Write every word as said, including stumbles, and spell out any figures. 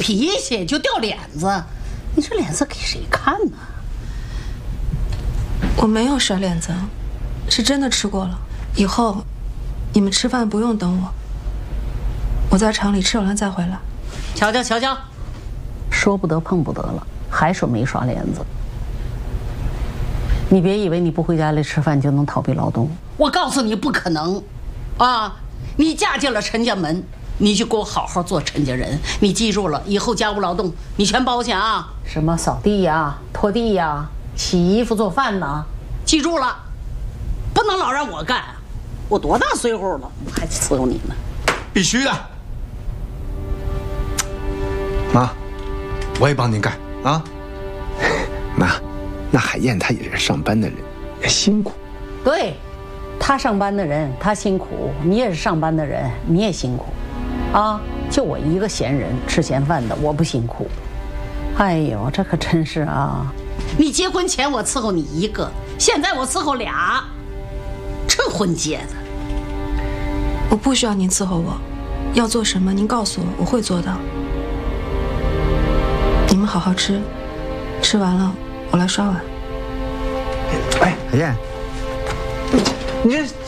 脾气就掉脸子，你这脸色给谁看呢？ 我没有甩脸子，是真的吃过了。以后你们吃饭不用等我，我在厂里吃完了再回来。 瞧瞧瞧瞧，说不得碰不得了，还说没耍脸子。你别以为你不回家里吃饭就能逃避劳动，我告诉你不可能，啊！你嫁进了陈家门，你就给我好好做陈家人。你记住了，以后家务劳动你全包去啊！什么扫地呀、拖地呀、洗衣服、做饭呐，记住了，不能老让我干。我多大岁数了，我还伺候你呢？ 必须的。妈，我也帮您干啊。 妈，那海燕她也是上班的人，也辛苦。 对。他上班的人，他辛苦；你也是上班的人，你也辛苦，啊！就我一个闲人吃闲饭的，我不辛苦。哎呦，这可真是啊！你结婚前我伺候你一个，现在我伺候俩，这婚结的。 我不需要您伺候我，要做什么您告诉我，我会做到。你们好好吃，吃完了我来刷碗。 哎，海燕。你这